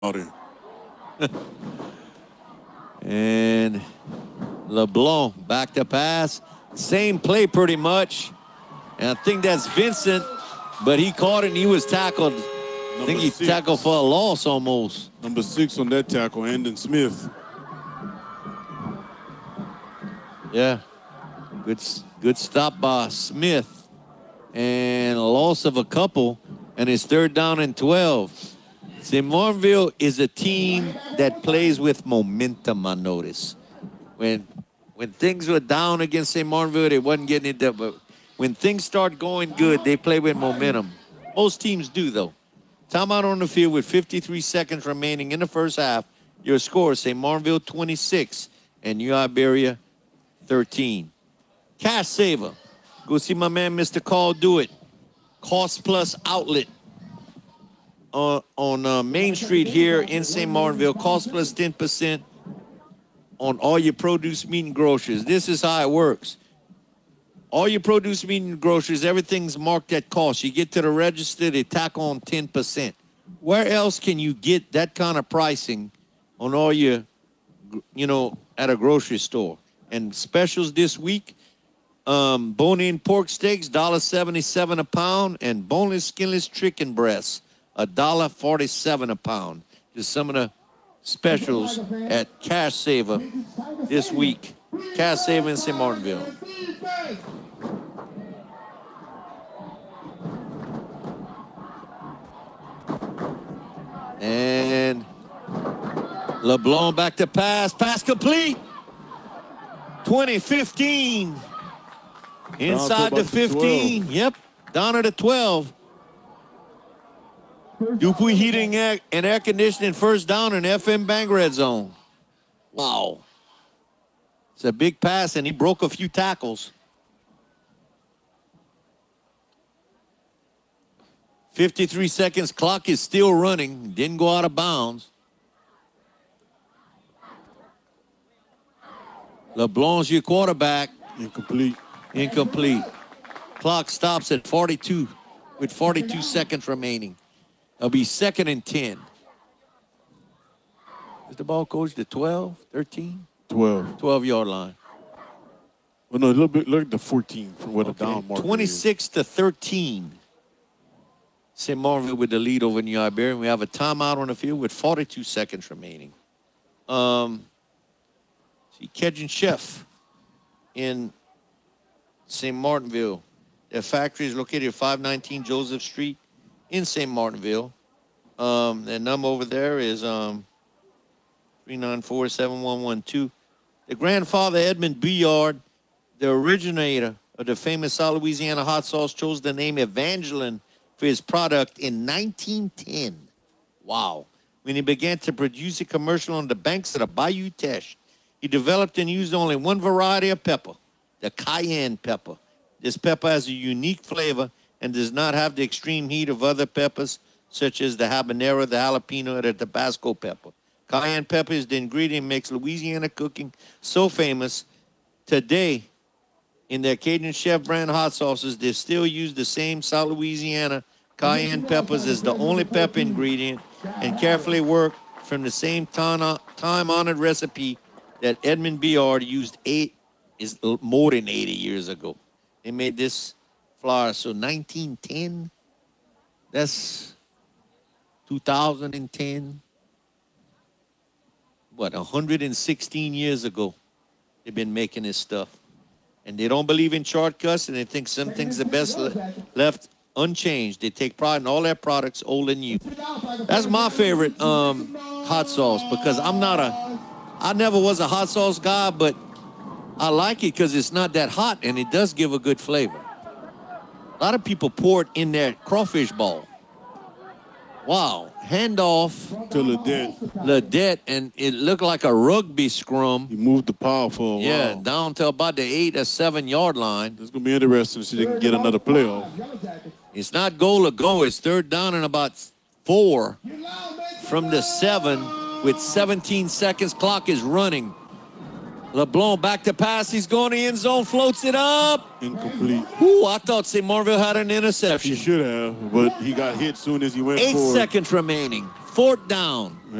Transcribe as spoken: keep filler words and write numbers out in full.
And LeBlanc back to pass. Same play pretty much. And I think that's Vincent, but he caught it and he was tackled. Number I think he six. tackled for a loss almost. Number six on that tackle, Andon Smith. Yeah, good, good stop by Smith. And a loss of a couple, and it's third down and twelve. Saint Martinville is a team that plays with momentum, I notice. When when things were down against Saint Martinville, they wasn't getting it done. But when things start going good, they play with momentum. Most teams do, though. Timeout on the field with fifty-three seconds remaining in the first half. Your score, Saint Martinville twenty-six and New Iberia thirteen. Cash Saver. Go see my man, Mister Call Do It. Cost Plus Outlet on, on uh, Main Street here in Saint Martinville. Cost Plus ten percent on all your produce, meat, and groceries. This is how it works. All your produce, meat, and groceries, everything's marked at cost. You get to the register, they tack on ten percent. Where else can you get that kind of pricing on all your, you know, at a grocery store? And specials this week, um, bone-in pork steaks, one dollar seventy-seven a pound, and boneless, skinless chicken breasts, one dollar forty-seven a pound. Just some of the specials at Cash Saver this week. Cash Saver in Saint Martinville. And LeBlanc back to pass. Pass complete. twenty fifteen. Inside the fifteen. Yep. Down to the twelve. Dupuy Heating and Air Conditioning first down in F M Bank Red Zone. Wow. It's a big pass, and he broke a few tackles. fifty-three seconds. Clock is still running. Didn't go out of bounds. LeBlanc's your quarterback. Incomplete. Incomplete. Clock stops at forty-two with forty-two seconds remaining. It'll be second and ten. Is the ball coached to twelve, thirteen? twelve. twelve-yard line. Well, no, a little bit, look at the fourteen from where the Okay. down mark twenty-six to thirteen. Saint Martinville with the lead over New Iberia. We have a timeout on the field with forty-two seconds remaining. Um, see, Cajun Chef in Saint Martinville. Their factory is located at five nineteen Joseph Street in Saint Martinville. Um, their number over there is um, three nine four, seven one one two. The grandfather, Edmund Billard, the originator of the famous South Louisiana hot sauce, chose the name Evangeline for his product in nineteen ten. Wow. When he began to produce a commercial on the banks of the Bayou Teche, he developed and used only one variety of pepper, the cayenne pepper. This pepper has a unique flavor and does not have the extreme heat of other peppers, such as the habanero, the jalapeno, or the Tabasco pepper. Cayenne pepper is the ingredient that makes Louisiana cooking so famous. Today, in their Cajun Chef brand hot sauces, they still use the same South Louisiana cayenne peppers as the only pepper ingredient and carefully work from the same time-honored recipe that Edmund Billard used eight is more than eighty years ago. They made this flour, so nineteen ten, that's two thousand ten. What, one hundred sixteen years ago, they've been making this stuff. And they don't believe in shortcuts, and they think some things are best le left unchanged. They take pride in all their products, old and new. That's my favorite um, hot sauce, because I'm not a, I never was a hot sauce guy, but I like it because it's not that hot, and it does give a good flavor. A lot of people pour it in their crawfish ball. Wow, handoff to Ledette. Ledette, and it looked like a rugby scrum. He moved the power for a while. Yeah, down to about the eight or seven yard line. It's going to be interesting to see if they can get another playoff. It's not goal to go. It's third down and about four from the seven with seventeen seconds. Clock is running. LeBlanc back to pass. He's going to the end zone, floats it up. Incomplete. Ooh, I thought Saint Martinville had an interception. He should have, but he got hit soon as he went Eight forward. seconds remaining. Fourth down.